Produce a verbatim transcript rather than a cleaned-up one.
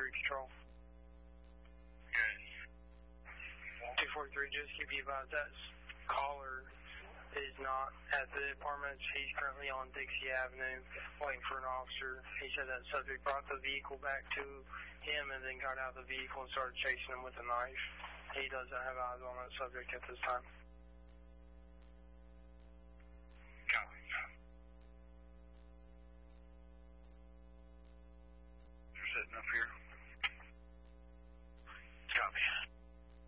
forty-three Control. Yes. two forty-three, just keep you advised that caller is not at the apartments. He's currently on Dixie Avenue waiting for an officer. He said that subject brought the vehicle back to him and then got out of the vehicle and started chasing him with a knife. He doesn't have eyes on that subject at this time.